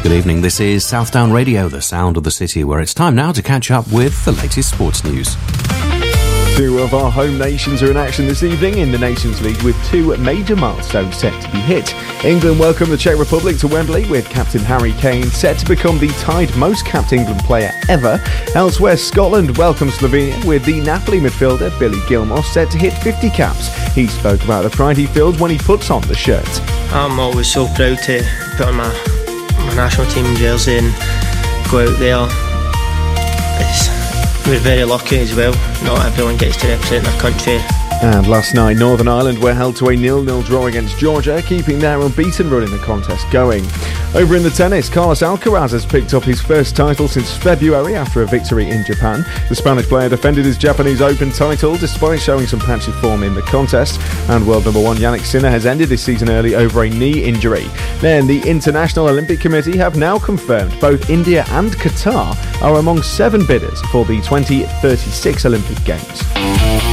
Good evening, this is Southdown Radio, the sound of the city, where it's time now to catch up with the latest sports news. Two of our home nations are in action this evening in the Nations League with two major milestones set to be hit. England welcome the Czech Republic to Wembley with captain Harry Kane set to become the tied most capped England player ever. Elsewhere, Scotland welcomes Slovenia with the Napoli midfielder Billy Gilmour set to hit 50 caps. He spoke about the pride he feels when he puts on the shirt. I'm always so proud to put on my national team jersey and go out there. We're very lucky as well. Not everyone gets to represent their country. And last night, Northern Ireland were held to a 0-0 draw against Georgia, keeping their unbeaten run in the contest going. Over in the tennis, Carlos Alcaraz has picked up his first title since February after a victory in Japan. The Spanish player defended his Japanese Open title despite showing some patchy form in the contest. And world number one Yannick Sinner has ended this season early over a knee injury. Then the International Olympic Committee have now confirmed both India and Qatar are among 7 bidders for the 2036 Olympic Games.